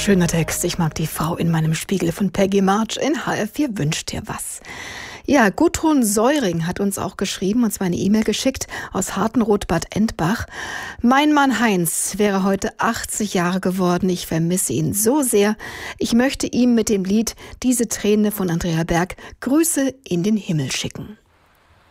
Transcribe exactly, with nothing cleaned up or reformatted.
Schöner Text. Ich mag die Frau in meinem Spiegel von Peggy March in H R vier wünscht dir was. Ja, Gudrun Säuring hat uns auch geschrieben, und zwar eine E-Mail geschickt aus Hartenroth-Bad Endbach. Mein Mann Heinz wäre heute achtzig Jahre geworden. Ich vermisse ihn so sehr. Ich möchte ihm mit dem Lied Diese Träne von Andrea Berg Grüße in den Himmel schicken.